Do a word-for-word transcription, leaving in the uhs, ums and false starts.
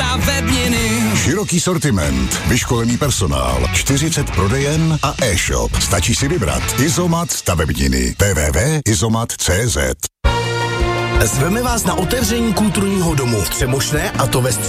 stavebniny. Široký sortiment, vyškolený personál, čtyřicet prodejen a e-shop. Stačí si vybrat. Izomat stavebniny. w w w tečka izomat tečka c z. Zveme vás na otevření kulturního domu v Třemošné, a to ve středu